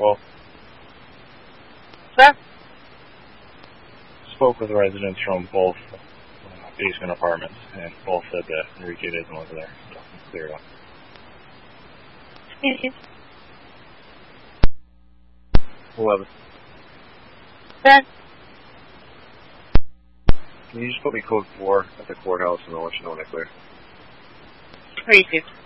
12. Sir? Spoke with residents from both basement apartments, and both said that Enrique doesn't live there, so I'm cleared up. Species. 11. Sir? Can you just put me code 4 at the courthouse and I'll let you know when I clear? 32.